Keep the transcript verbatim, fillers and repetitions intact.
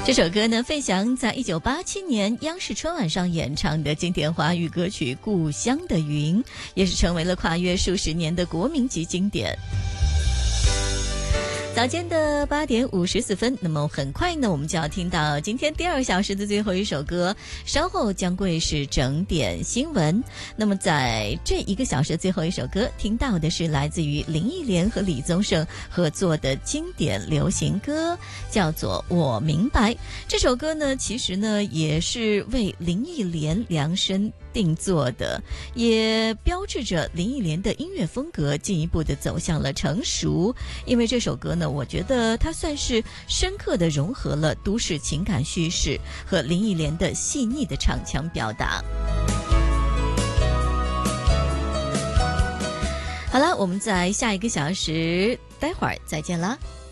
这首歌呢，费翔在一九八七年央视春晚上演唱的经典华语歌曲《故乡的云》，也是成为了跨越数十年的国民级经典。早间的八点五十四分，那么很快呢，我们就要听到今天第二小时的最后一首歌，稍后将会是整点新闻。那么在这一个小时的最后一首歌，听到的是来自于林忆莲和李宗盛合作的经典流行歌，叫做《我明白》。这首歌呢，其实呢也是为林忆莲量身定做的，也标志着林忆莲的音乐风格进一步的走向了成熟。因为这首歌呢，我觉得它算是深刻的融合了都市情感叙事和林忆莲的细腻的唱腔表达。好了，我们在下一个小时待会儿再见啦。